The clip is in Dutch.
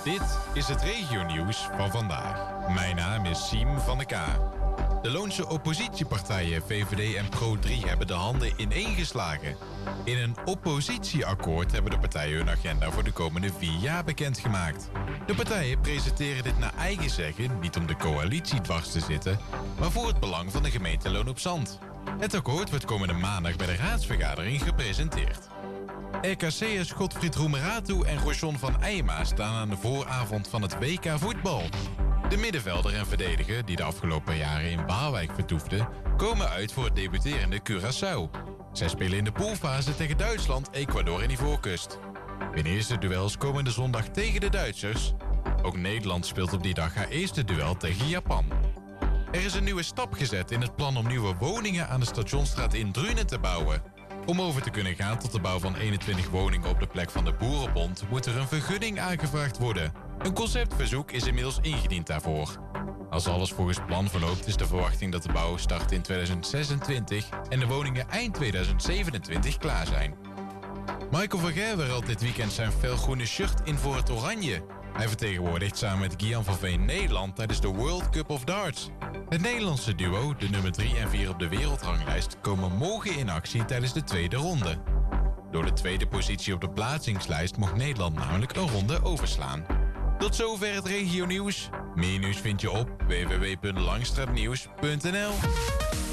Dit is het regionieuws van vandaag. Mijn naam is Siem van de K. De Loonse oppositiepartijen VVD en Pro3 hebben de handen ineengeslagen. In een oppositieakkoord hebben de partijen hun agenda voor de komende 4 jaar bekendgemaakt. De partijen presenteren dit naar eigen zeggen niet om de coalitie dwars te zitten, maar voor het belang van de gemeente Loon op Zand. Het akkoord wordt komende maandag bij de raadsvergadering gepresenteerd. RKC'ers Godfried Roemeratu en Rochon van Eijma staan aan de vooravond van het WK voetbal. De middenvelder en verdediger, die de afgelopen jaren in Waalwijk vertoefde, komen uit voor het debuterende Curaçao. Zij spelen in de poolfase tegen Duitsland, Ecuador en Ivoorkust. Hun eerste duels komende zondag tegen de Duitsers. Ook Nederland speelt op die dag haar eerste duel tegen Japan. Er is een nieuwe stap gezet in het plan om nieuwe woningen aan de Stationsstraat in Drunen te bouwen. Om over te kunnen gaan tot de bouw van 21 woningen op de plek van de Boerenbond moet er een vergunning aangevraagd worden. Een conceptverzoek is inmiddels ingediend daarvoor. Als alles volgens plan verloopt is de verwachting dat de bouw start in 2026 en de woningen eind 2027 klaar zijn. Michael van Gerwen ruilt dit weekend zijn felgroene shirt in voor het oranje. Hij vertegenwoordigt samen met Gian van Veen Nederland tijdens de World Cup of Darts. Het Nederlandse duo, de nummer 3 en 4 op de wereldranglijst, komen morgen in actie tijdens de tweede ronde. Door de tweede positie op de plaatsingslijst mocht Nederland namelijk een ronde overslaan. Tot zover het regionieuws. Meer nieuws vind je op www.langstraatnieuws.nl.